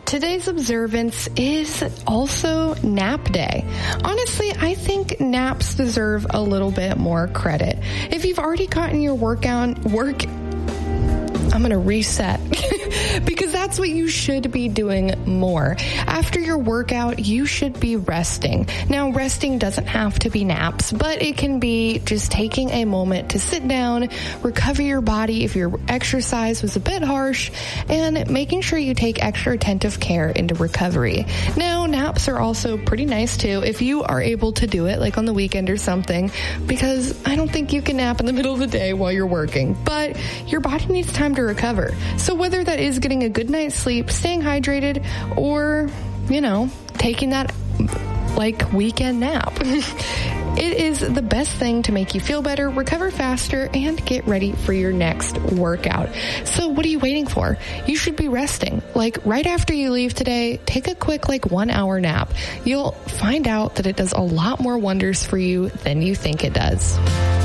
Today's observance is also nap day. Honestly, I think naps deserve a little bit more credit. If you've already gotten your I'm going to reset because that's what you should be doing more. After your workout, you should be resting. Now, resting doesn't have to be naps, but it can be just taking a moment to sit down, recover your body if your exercise was a bit harsh, and making sure you take extra attentive care into recovery. Now, naps are also pretty nice too if you are able to do it like on the weekend or something, because I don't think you can nap in the middle of the day while you're working, but your body needs time to recover. So whether that is getting a good night's sleep, staying hydrated, or, taking that weekend nap, it is the best thing to make you feel better, recover faster, and get ready for your next workout. So what are you waiting for? You should be resting. Right after you leave today, take a quick 1 hour nap. You'll find out that it does a lot more wonders for you than you think it does.